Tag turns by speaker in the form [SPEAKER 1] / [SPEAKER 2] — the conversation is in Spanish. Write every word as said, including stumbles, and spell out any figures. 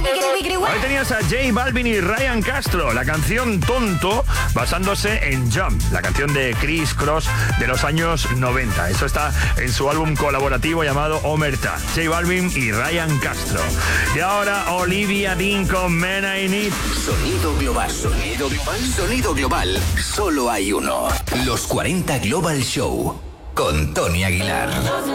[SPEAKER 1] Ahí tenías a J Balvin y Ryan Castro, la canción Tonto, basándose en Jump, la canción de Chris Cross de los años noventa. Eso está en su álbum colaborativo llamado Omerta, J Balvin y Ryan Castro. Y ahora Olivia Dean con Men I Need.
[SPEAKER 2] Sonido global, sonido global, sonido global. Solo hay uno. Los cuarenta Global Show con Tony Aguilar.